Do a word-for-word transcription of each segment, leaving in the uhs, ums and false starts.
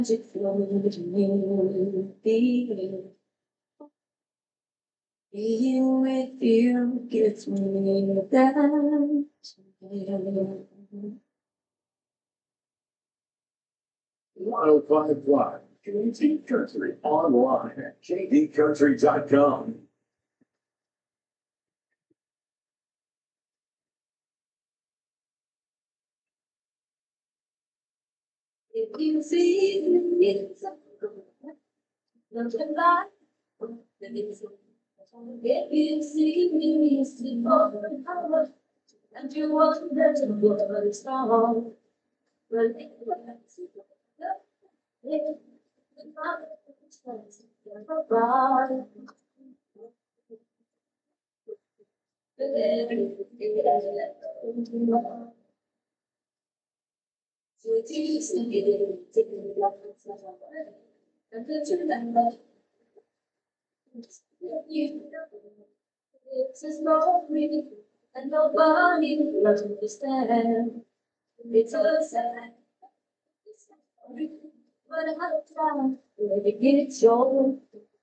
Magic flowed me, being with you gives me that. one oh five Live, J D Country online at j d country dot com. If you see it's a nothing like if you see me sleep over an hour and you wonder what it's wrong, well, it's so it's easy to get it, take it, and then you remember you. It's a story and nobody will understand. It's a sad story, but I have time to let it get your.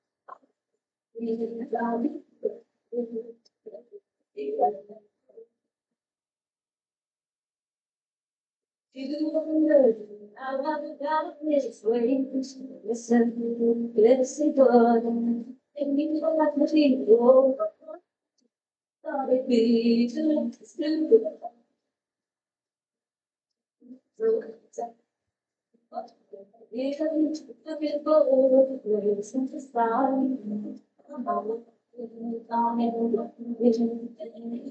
You wonder how I got this way. Listen, listen, good. And we don't have to be old. Thought it'd be too stupid. So, if I took it bold, listen to style. I'm always